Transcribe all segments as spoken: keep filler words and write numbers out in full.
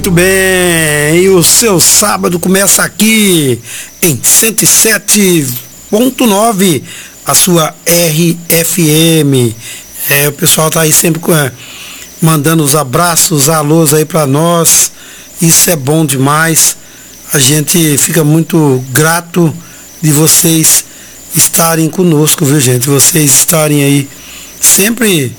Muito bem, e o seu sábado começa aqui em cento e sete ponto nove, a sua R F M. É, o pessoal tá aí sempre é, mandando os abraços, alôs aí para nós. Isso é bom demais. A gente fica muito grato de vocês estarem conosco, viu, gente? Vocês estarem aí sempre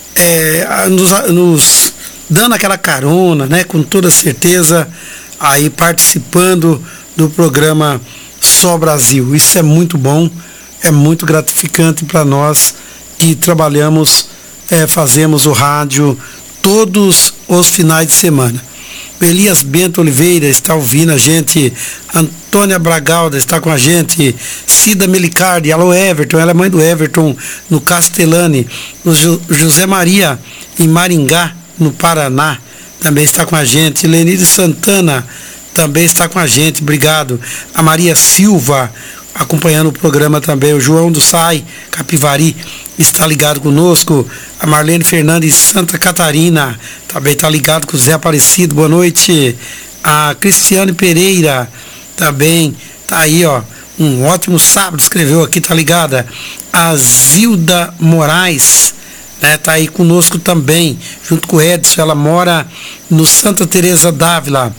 é, nos, nos dando aquela carona, né? Com toda certeza, aí participando do programa Só Brasil. Isso é muito bom, é muito gratificante para nós que trabalhamos, é, fazemos o rádio todos os finais de semana. Elias Bento Oliveira está ouvindo a gente, Antônia Bragalda está com a gente, Cida Melicardi, alô Everton, ela é mãe do Everton no Castellani, o José Maria em Maringá, no Paraná, também está com a gente, Lenide Santana também está com a gente, obrigado. A Maria Silva acompanhando o programa também, o João do Sai, Capivari, está ligado conosco, a Marlene Fernandes Santa Catarina, também está ligado com o Zé Aparecido, boa noite. A Cristiane Pereira, também está aí, ó, um ótimo sábado, escreveu aqui, tá ligada. A Zilda Moraes, né, tá aí conosco também, junto com o Edson, ela mora no Santa Teresa d'Ávila.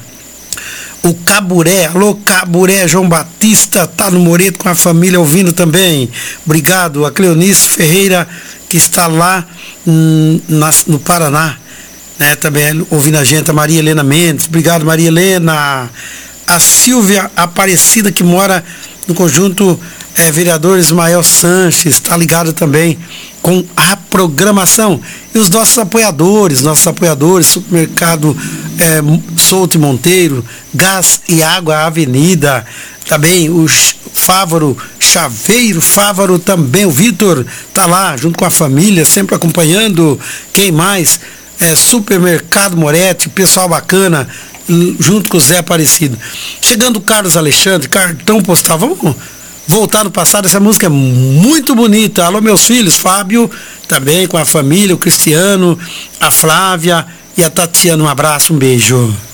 O Caburé, alô Caburé, João Batista, tá no Moreto com a família ouvindo também, obrigado. A Cleonice Ferreira, que está lá hum, na, no Paraná, né, também ouvindo a gente. A Maria Helena Mendes, obrigado Maria Helena. A Silvia Aparecida, que mora no conjunto é, vereador Ismael Sanches, está ligado também com a programação. E os nossos apoiadores, nossos apoiadores, Supermercado é, Souto e Monteiro, Gás e Água Avenida, também o Fávaro Chaveiro, Fávaro também, o Vitor tá lá junto com a família, sempre acompanhando. Quem mais? É, Supermercado Moretti, pessoal bacana, junto com o Zé Aparecido. Chegando o Carlos Alexandre, cartão postal, vamos voltar no passado, essa música é muito bonita. Alô meus filhos, Fábio também com a família, o Cristiano, a Flávia e a Tatiana, um abraço, um beijo.